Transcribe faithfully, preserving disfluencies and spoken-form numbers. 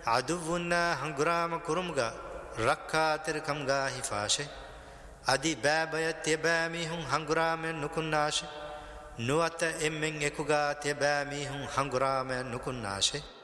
عدونا هنغرام كرمغا ركاتر كمغا هفاشه ادي بابا تبامي هم هنغرام نكناشه نوات امن اكوغا تبامي هم هنغرام نكناشه